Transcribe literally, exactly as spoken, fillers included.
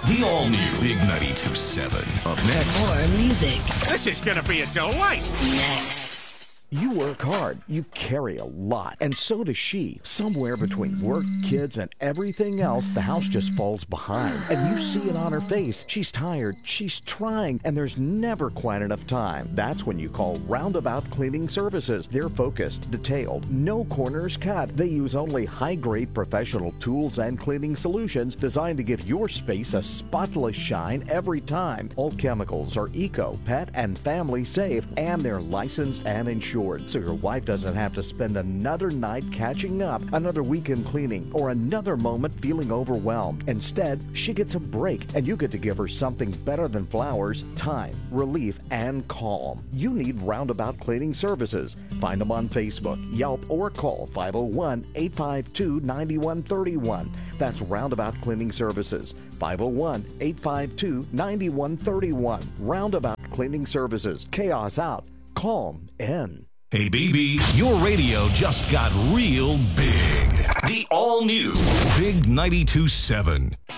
The all-new Big ninety-two point seven. Up next. More music. This is going to be a delight. Next. You work hard, you carry a lot, and so does she. Somewhere between work, kids, and everything else, the house just falls behind. And you see it on her face. She's tired, she's trying, and there's never quite enough time. That's when you call Roundabout Cleaning Services. They're focused, detailed, no corners cut. They use only high-grade professional tools and cleaning solutions designed to give your space a spotless shine every time. All chemicals are eco, pet, and family safe, and they're licensed and insured. So your wife doesn't have to spend another night catching up, another weekend cleaning, or another moment feeling overwhelmed. Instead, she gets a break, and you get to give her something better than flowers: time, relief, and calm. You need Roundabout Cleaning Services. Find them on Facebook, Yelp, or call five oh one, eight five two, nine one three one. That's Roundabout Cleaning Services, five oh one, eight five two, nine one three one. Roundabout Cleaning Services. Chaos out, calm in. Hey, baby, your radio just got real big. The all-new Big ninety-two point seven.